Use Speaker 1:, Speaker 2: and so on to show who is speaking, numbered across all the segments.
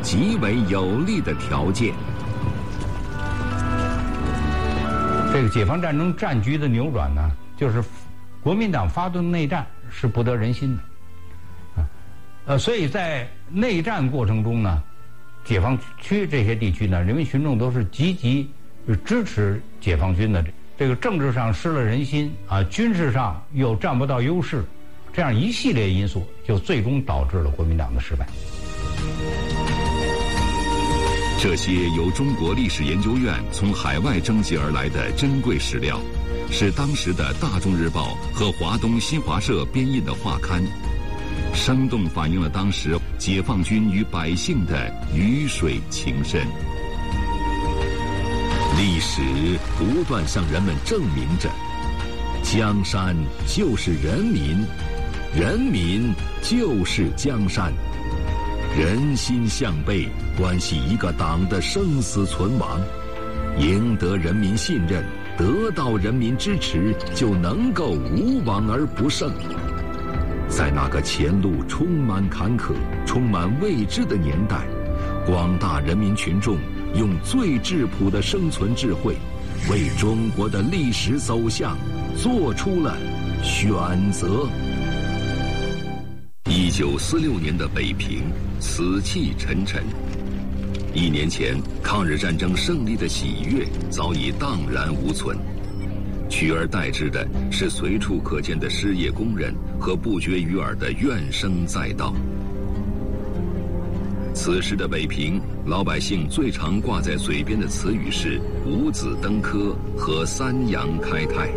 Speaker 1: 极为有利的条件。
Speaker 2: 这个解放战争战局的扭转呢，就是国民党发动内战是不得人心的，所以在内战过程中呢，解放区这些地区呢，人民群众都是积极支持解放军的。这个政治上失了人心啊，军事上又占不到优势，这样一系列因素就最终导致了国民党的失败。
Speaker 1: 这些由中国历史研究院从海外征集而来的珍贵史料，是当时的《大众日报》和华东新华社编印的画刊，生动反映了当时解放军与百姓的鱼水情深。历史不断向人们证明着，江山就是人民，人民就是江山。人心向背，关系一个党的生死存亡。赢得人民信任，得到人民支持，就能够无往而不胜。在那个前路充满坎坷、充满未知的年代，广大人民群众用最质朴的生存智慧，为中国的历史走向做出了选择。1946年的北平死气沉沉，1年前抗日战争胜利的喜悦早已荡然无存，取而代之的是随处可见的失业工人和不绝于耳的怨声载道。此时的北平，老百姓最常挂在嘴边的词语是五子登科和三阳开泰。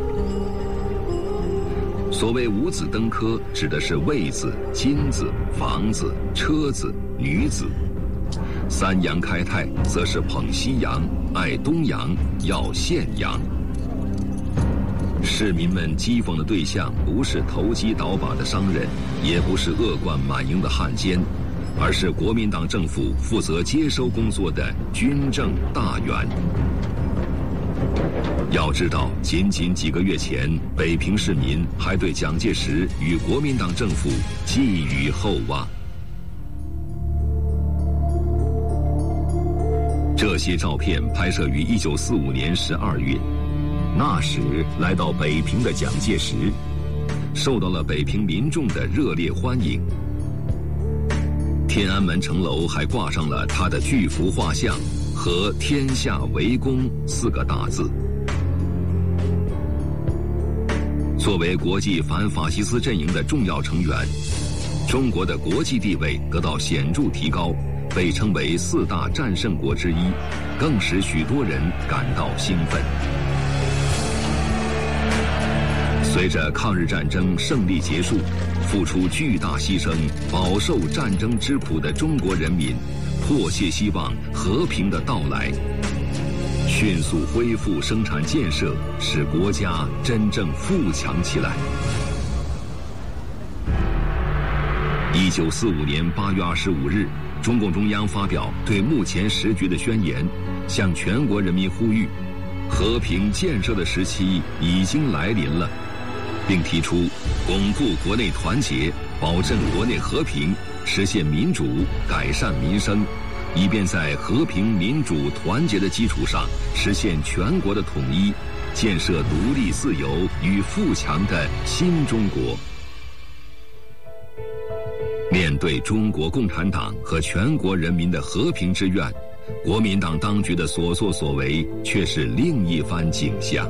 Speaker 1: 所谓五子登科，指的是位子、金子、房子、车子、女子；三阳开泰，则是捧西洋、爱东洋、要现洋。市民们讥讽的对象不是投机倒把的商人，也不是恶贯满盈的汉奸，而是国民党政府负责接收工作的军政大员。要知道，仅几个月前，北平市民还对蒋介石与国民党政府寄予厚望。这些照片拍摄于1945年12月，那时来到北平的蒋介石，受到了北平民众的热烈欢迎。天安门城楼还挂上了他的巨幅画像和“天下为公”4个大字。作为国际反法西斯阵营的重要成员，中国的国际地位得到显著提高，被称为4大战胜国之一，更使许多人感到兴奋。随着抗日战争胜利结束，付出巨大牺牲、饱受战争之苦的中国人民，迫切希望和平的到来。迅速恢复生产建设，使国家真正富强起来。1945年8月25日，中共中央发表对目前时局的宣言，向全国人民呼吁，和平建设的时期已经来临了，并提出巩固国内团结，保证国内和平，实现民主，改善民生，以便在和平、民主、团结的基础上实现全国的统一，建设独立、自由与富强的新中国。面对中国共产党和全国人民的和平之愿，国民党当局的所作所为却是另一番景象。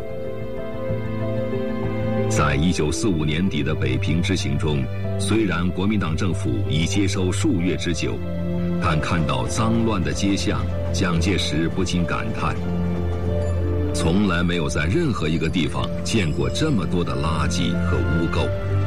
Speaker 1: 在1945年底的北平之行中，虽然国民党政府已接收数月之久，但看到脏乱的街巷，蒋介石不禁感叹：从来没有在任何一个地方见过这么多的垃圾和污垢。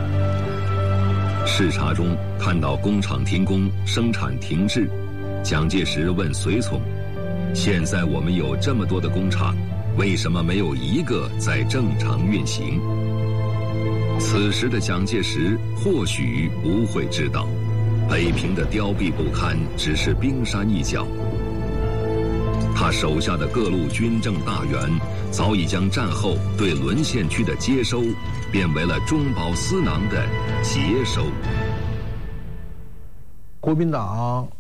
Speaker 1: 视察中看到工厂停工、生产停滞，蒋介石问随从：现在我们有这么多的工厂，为什么没有一个在正常运行？此时的蒋介石或许不会知道，北平的凋敝不堪只是冰山一角。他手下的各路军政大员早已将战后对沦陷区的接收变为了中饱私囊的节收。
Speaker 3: 国民党